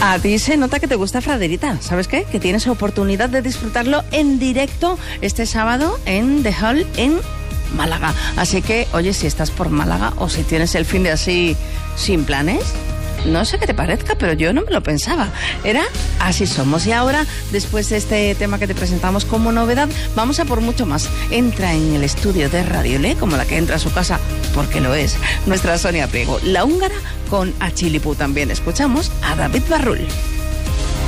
A ti se nota que te gusta Fraderita, ¿sabes qué? Que tienes oportunidad de disfrutarlo en directo este sábado en The Hall en Málaga. Así que, oye, si estás por Málaga o si tienes el fin de así sin planes, no sé qué te parezca, pero yo no me lo pensaba. Era Así Somos. Y ahora, después de este tema que te presentamos como novedad, vamos a por mucho más. Entra en el estudio de Radio Le, como la que entra a su casa, porque lo es, nuestra Sonia Priego, la húngara, con Achilipú. También escuchamos a David Barrul.